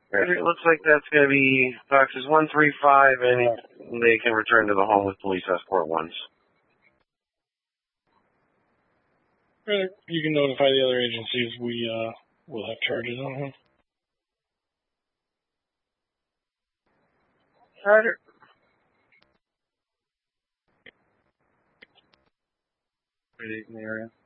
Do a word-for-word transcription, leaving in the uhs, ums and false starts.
Alright, it looks like that's going to be boxes one three five, and they can return to the home with police escort ones. Right. You can notify the other agencies. We uh, will have charges on him. Ryder. In the area.